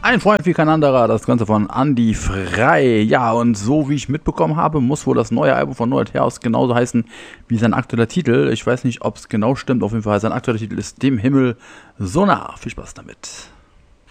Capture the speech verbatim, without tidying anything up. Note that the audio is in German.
Ein Freund wie kein anderer, das Ganze von Andy Frey. Ja, und so wie ich mitbekommen habe, muss wohl das neue Album von Noah Theos genauso heißen wie sein aktueller Titel. Ich weiß nicht, ob es genau stimmt, auf jeden Fall sein aktueller Titel ist Dem Himmel so nah. Viel Spaß damit.